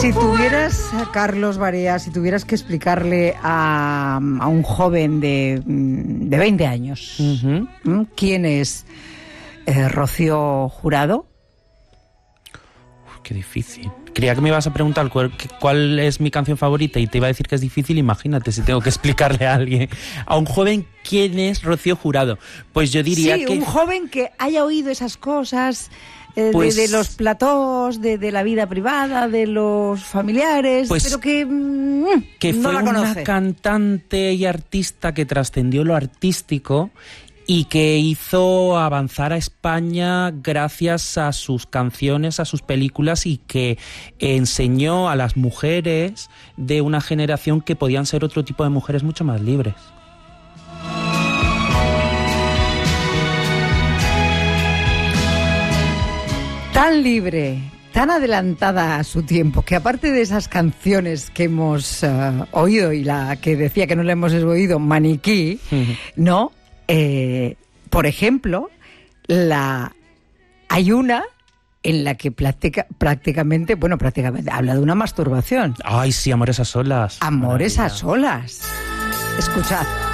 Si tuvieras, Carlos Barea, si tuvieras que explicarle a un joven de 20 años, ¿quién es Rocío Jurado? Qué difícil. Creía que me ibas a preguntar cuál es mi canción favorita y te iba a decir que es difícil. Imagínate si tengo que explicarle a alguien, a un joven, quién es Rocío Jurado. Pues yo diría que... Sí, un joven que haya oído esas cosas pues, de los platós, de la vida privada, de los familiares, pues, pero que no fue la conoce. Una cantante y artista que trascendió lo artístico y que hizo avanzar a España gracias a sus canciones, a sus películas, y que enseñó a las mujeres de una generación que podían ser otro tipo de mujeres mucho más libres. Tan libre, tan adelantada a su tiempo, que aparte de esas canciones que hemos oído, y la que decía que no la hemos oído, Maniquí, ¿no? Por ejemplo, hay una en la que prácticamente habla de una masturbación. Ay, sí, Amores a solas. Amores a solas. Escuchad.